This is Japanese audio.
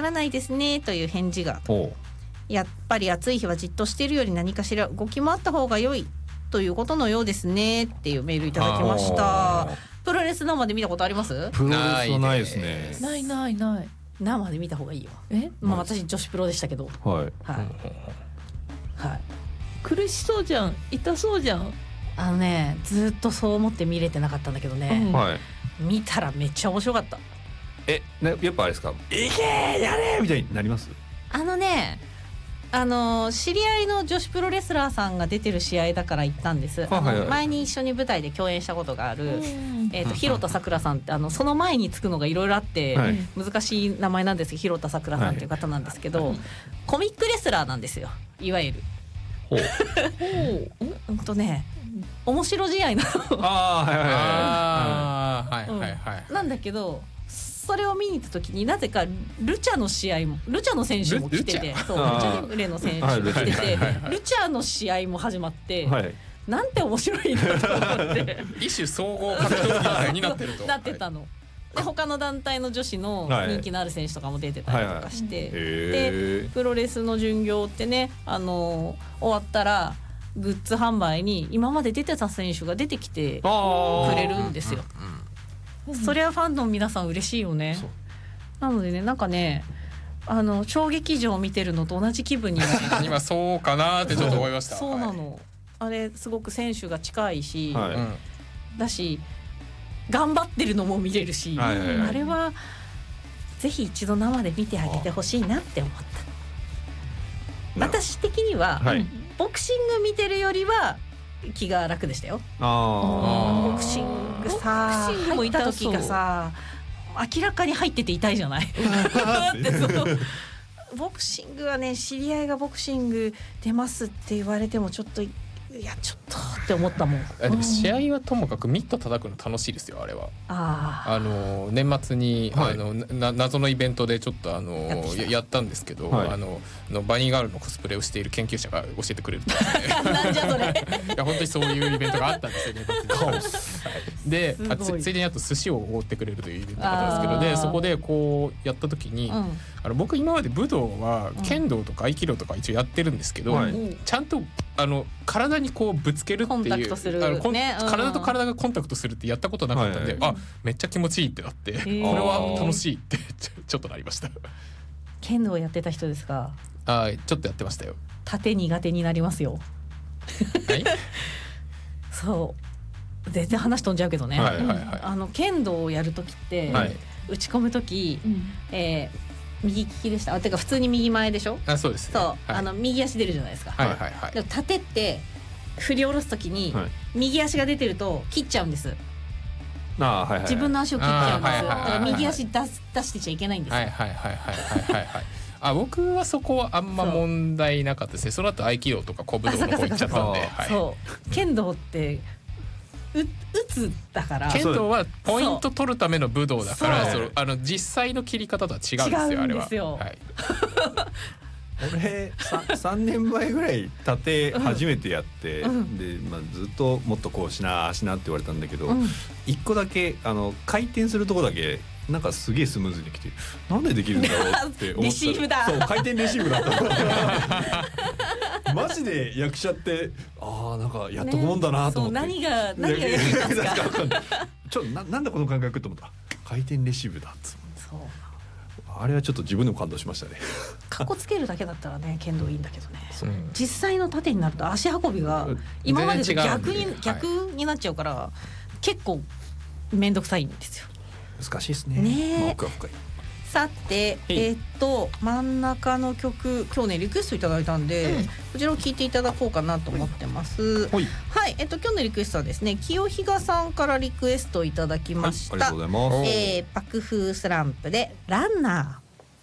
らないですねという返事が、やっぱり暑い日はじっとしているより何かしら動き回った方が良いということのようですねっていうメールいただきました。プロレス生で見たことあります？ プロレスはないですね。 ない生で見た方がいいよ。私女子プロでしたけど、はい、 苦しそうじゃん、痛そうじゃん。 ずっとそう思って見れてなかったんだけどね、見たらめっちゃ面白かった。 やっぱあれですか、いけーやれーみたいになります？ 知り合いの女子プロレスラーさんが出てる試合だから行ったんです。前に一緒に舞台で共演したことがある、広田さくらさんってその前につくのがいろいろあって、難しい名前なんですけど、広田さくらさんっていう方なんですけど、コミックレスラーなんですよ、いわゆる。面白試合なの。なんだけど、それを見に行った時になぜかルチャの選手も来てて、ルチャレの選手も来てて、ルチャの試合も始まって、なんて面白いんだと思って一種総合格闘技になってるとなってたの。で他の団体の女子の人気のある選手とかも出てたりとかして、でプロレスの巡業ってね、終わったらグッズ販売に今まで出てた選手が出てきてくれるんですよ。それはファンの皆さん嬉しいよね。なのでね、なんかね、小劇場を見てるのと同じ気分になる。 今そうかなってちょっと思いました。 そうなの、あれすごく選手が近いし、だし頑張ってるのも見れるし、あれはぜひ一度生で見てあげてほしいなって思った。私的には、ボクシング見てるよりは気が楽でしたよ。ボクシングさ、入った時がさ、明らかに入ってて痛いじゃない。ボクシングはね、知り合いがボクシング出ますって言われてもちょっとちょっとって思ったもん。 でも試合はともかくミット叩くの楽しいですよ、あれは。年末に、謎のイベントでちょっとやったんですけど、バニーガールのコスプレをしている研究者が教えてくれるなんじゃそれ。 いや本当にそういうイベントがあったんですよね。でついでにあと寿司をおごってくれるというイベントだったんですけど、でそこでこうやった時に、僕今まで武道は剣道とか合気道とか一応やってるんですけど、ちゃんと体にこうぶつけるっていう、体と体がコンタクトするってやったことなかったんで、めっちゃ気持ちいいってなって、これは楽しいってちょっとなりました。 剣道やってた人ですか？ ちょっとやってましたよ。 盾苦手になりますよ。そう全然話飛んじゃうけどね、剣道をやる時って、打ち込む時、右利きでした。てか普通に右前でしょ。 そうですね。 そう、右足出るじゃないですか。でも盾って振り下ろす時に、右足が出てると切っちゃうんです。自分の足を切っちゃうんです。だから右足出してちゃいけないんですよ。 僕はそこはあんま問題なかったですね。その後合気道とか古武道の方行っちゃったんで。 そう剣道って打つだから、 剣道はポイント取るための武道だから、実際の切り方とは違うんですよ。あれは。 俺3年前ぐらい盾初めてやって、でずっともっとこうしなって言われたんだけど、1個だけ回転するとこだけなんかすげえスムーズにきて、なんでできるんだろうって思ったらレシーブだ。 そう、回転レシーブだったマジで役者ってなんかやっとくもんだなと思って、 何が役に立つかなんだこの感覚と思ったら回転レシーブだっつって。そう、あれはちょっと自分でも感動しましたね。 かっこつけるだけだったらね、剣道いいんだけどね、実際の盾になると足運びが今までと逆になっちゃうから、結構めんどくさいんですよ。 難しいですね。奥が深い。 さて、真ん中の曲、今日ねリクエストいただいたんで、こちらを聴いていただこうかなと思ってます。はい、今日のリクエストはですね、清比嘉さんからリクエストいただきました。 ありがとうございます。 爆風スランプでランナー。